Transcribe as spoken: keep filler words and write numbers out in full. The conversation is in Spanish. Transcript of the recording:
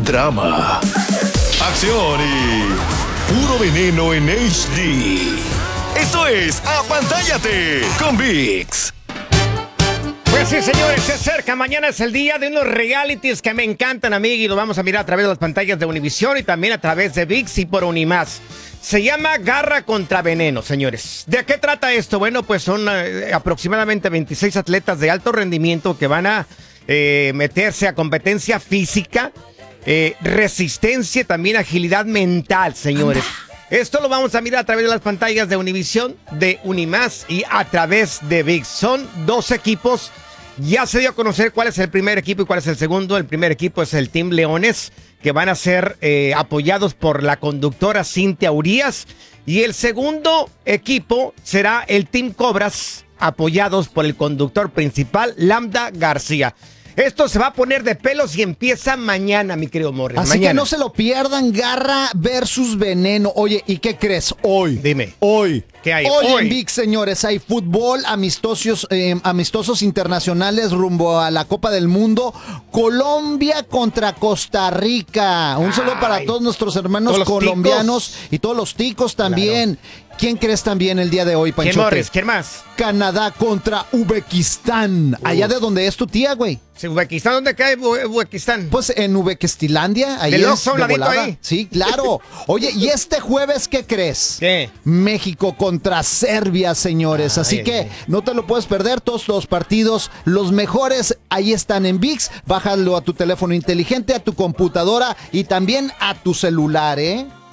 drama, acción y puro veneno en H D. Esto es Apantállate con ViX. Pues sí, señores, se acerca. Mañana es el día de unos realities que me encantan a mí y lo vamos a mirar a través de las pantallas de Univisión y también a través de ViX y por Unimás. Se llama Garra contra Veneno, señores. ¿De qué trata esto? Bueno, pues son eh, aproximadamente veintiséis atletas de alto rendimiento que van a eh, meterse a competencia física, eh, resistencia y también agilidad mental, señores. Esto lo vamos a mirar a través de las pantallas de Univisión, de Unimás y a través de ViX. Son dos equipos. Ya se dio a conocer cuál es el primer equipo y cuál es el segundo. El primer equipo es el Team Leones, que van a ser eh, apoyados por la conductora Cintia Urías. Y el segundo equipo será el Team Cobras, apoyados por el conductor principal, Lambda García. Esto se va a poner de pelos y empieza mañana, mi querido Morris. Así mañana. que no se lo pierdan, Garra versus Veneno. Oye, ¿y qué crees? Hoy. Dime. Hoy. ¿Qué hay? Hoy, Hoy. en ViX, señores, hay fútbol, amistosos, eh, amistosos internacionales rumbo a la Copa del Mundo. Colombia contra Costa Rica. Un saludo para todos nuestros hermanos todos colombianos ticos. y todos los ticos también. Claro. ¿Quién crees también el día de hoy, Panchote? ¿Quién, Morris? ¿Quién más? Canadá contra Uzbekistán. Uh. Allá de donde es tu tía, güey. Sí, ¿Uzbekistán? ¿Dónde cae Uzbekistán? Pues en Uzbekistilandia, ahí ¿De es Loxa, un de ladito volada. ahí? Sí, claro. Oye, ¿y este jueves qué crees? ¿Qué? México contra Serbia, señores. Ay, Así ay, que ay. no te lo puedes perder. Todos los partidos, los mejores, ahí están en ViX. Bájalo a tu teléfono inteligente, a tu computadora y también a tu celular, ¿eh?